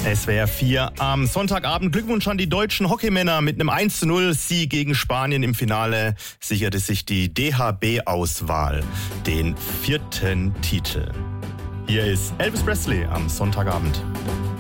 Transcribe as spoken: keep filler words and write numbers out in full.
S W R vier am Sonntagabend. Glückwunsch an die deutschen Hockeymänner. Mit einem eins zu null Sieg gegen Spanien im Finale sicherte sich die D H B-Auswahl den vierten Titel. Hier ist Elvis Presley am Sonntagabend.